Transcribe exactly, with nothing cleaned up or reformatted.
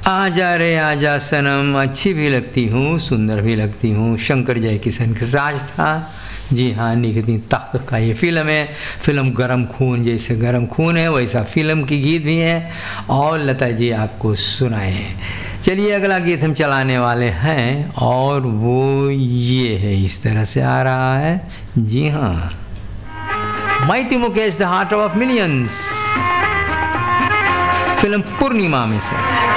आजा रे आजा सनम, अच्छी भी लगती हूँ, सुंदर भी लगती हूँ, शंकर जय किशन का साज था। जी हाँ, निकती तख्त का ये फिल्म है। फिल्म गरम खून, जैसे गरम खून है वैसा फिल्म की गीत भी है और लता जी आपको सुनाए हैं। चलिए अगला गीत हम चलाने वाले हैं और वो ये है, इस तरह से आ रहा है। जी हाँ, mighty Mukesh the heart of millions, film पूर्णिमा में से।